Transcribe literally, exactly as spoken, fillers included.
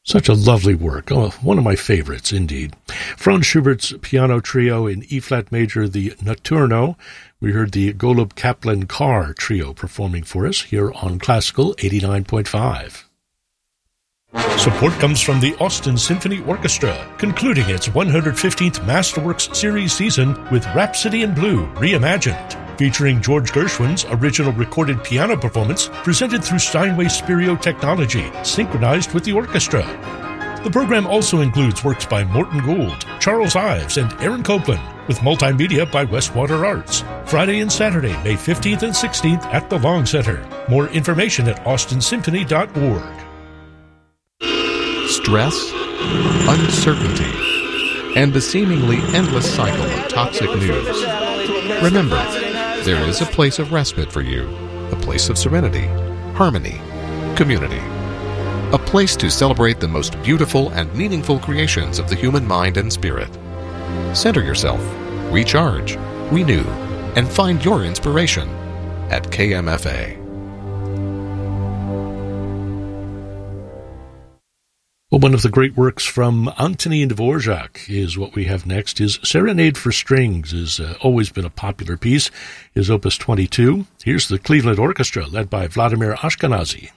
Such a lovely work. Oh, one of my favorites, indeed. Franz Schubert's piano trio in E-flat major, the Notturno. We heard the Golub Kaplan Carr trio performing for us here on Classical eighty-nine point five. Support comes from the Austin Symphony Orchestra, concluding its one hundred fifteenth Masterworks Series season with Rhapsody in Blue Reimagined, featuring George Gershwin's original recorded piano performance presented through Steinway Spirio technology, synchronized with the orchestra. The program also includes works by Morton Gould, Charles Ives, and Aaron Copland, with multimedia by Westwater Arts. Friday and Saturday, May fifteenth and sixteenth at the Long Center. More information at austin symphony dot org. Stress, uncertainty, and the seemingly endless cycle of toxic news. Remember, there is a place of respite for you, a place of serenity, harmony, community. A place to celebrate the most beautiful and meaningful creations of the human mind and spirit. Center yourself, recharge, renew, and find your inspiration at K M F A. Well, one of the great works from Antonin Dvorak is what we have next. His Serenade for Strings has uh, always been a popular piece. His Opus twenty-two. Here's the Cleveland Orchestra, led by Vladimir Ashkenazy.